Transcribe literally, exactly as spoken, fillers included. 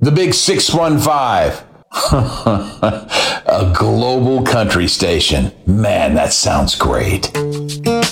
The Big six one five. A global country station. Man, that sounds great.